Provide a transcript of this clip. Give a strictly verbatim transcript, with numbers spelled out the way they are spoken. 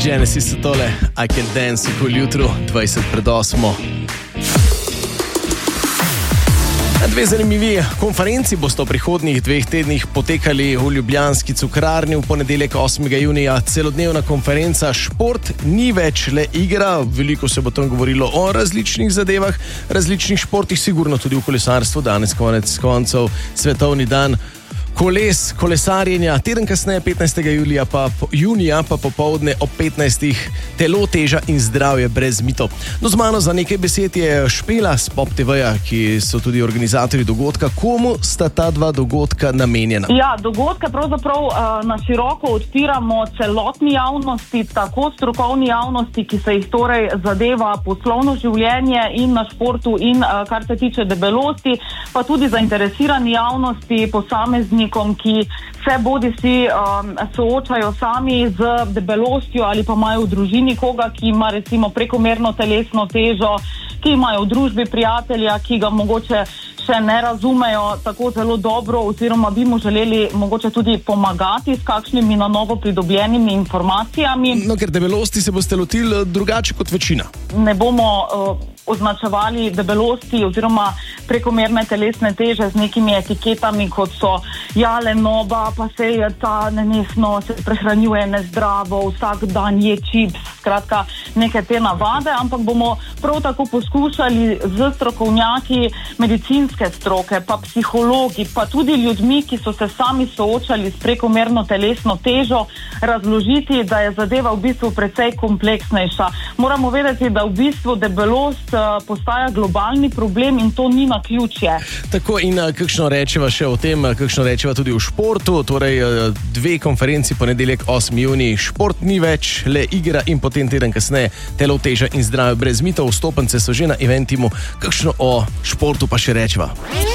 Genesis so tole, I Can Dance v jutru, dvajset pred osmo. Dve zanimivi konferenci bosta v prihodnjih dveh tednih potekali v ljubljanski cukrarni. V ponedeljek osmega junija celodnevna konferenca Šport ni več le igra. Veliko se bo tam govorilo o različnih zadevah, različnih športih, sigurno tudi v kolesarstvu. Danes konec koncev svetovni dan koles, kolesarjenja. Teden kasneje, petnajstega julija pa, junija pa popoldne ob petnajstih telo, teža in zdravje brez mitov. No, z mano za nekaj besed je Špela z Pop T V-ja, ki so tudi organizatorji dogodka. Komu sta ta dva dogodka namenjena? Ja, dogodke pravzaprav uh, na široko odpiramo celotni javnosti, tako strokovni javnosti, ki se jih torej zadeva poslovno življenje in na športu in uh, kar se tiče debelosti, pa tudi zainteresirani javnosti, posameznikom, ki se bodisi um, soočajo sami z debelostjo ali pa imajo v družini koga, ki ima recimo prekomerno telesno težo, ki imajo v družbi prijatelja, ki ga mogoče še ne razumejo tako zelo dobro oziroma bi mu želeli mogoče tudi pomagati s kakšnimi na novo pridobljenimi informacijami. No, ker debelosti se boste lotili drugače kot večina. Ne bomo uh, označevali debelosti oziroma prekomerne telesne teže z nekimi etiketami, kot so ja, lenoba, pa se je ta nenesno, se prehranjuje nezdravo, vsak dan je čips, skratka neke te navade, ampak bomo prav tako poskušali z strokovnjaki medicinske stroke, pa psihologi, pa tudi ljudmi, ki so se sami soočali s prekomerno telesno težo, razložiti, da je zadeva v bistvu precej kompleksnejša. Moramo vedeti, da v bistvu debelost uh, postaja globalni problem in to ni naključje. Tako, in uh, kakšno rečeva še o tem, kakšno rečeva tudi v športu, torej uh, dve konferenci, ponedeljek osmi junij, šport ni več le igra in potem teden kasneje telo, teža in zdravje brez mitov. Vstopnice so že na Eventimu, kakšno o športu pa še rečeva.